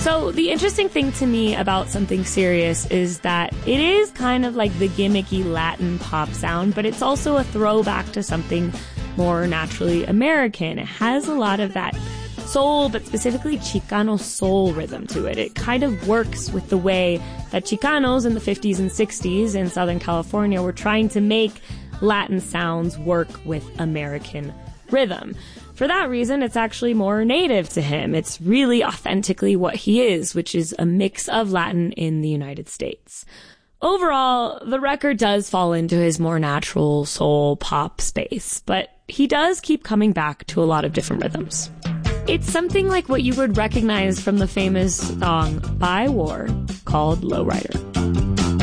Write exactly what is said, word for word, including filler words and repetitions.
So the interesting thing to me about Something Serious is that it is kind of like the gimmicky Latin pop sound, but it's also a throwback to something more naturally American. It has a lot of that soul, but specifically Chicano soul rhythm to it. It kind of works with the way that Chicanos in the fifties and sixties in Southern California were trying to make Latin sounds work with American rhythm. For that reason, it's actually more native to him. It's really authentically what he is, which is a mix of Latin in the United States. Overall, the record does fall into his more natural soul pop space, but he does keep coming back to a lot of different rhythms. It's something like what you would recognize from the famous song By War called Lowrider.